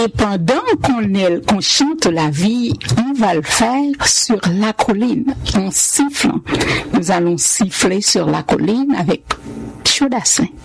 Et pendant qu'on chante la vie, on va le faire sur la colline, en sifflant. Nous allons siffler sur la colline avec chaudassin.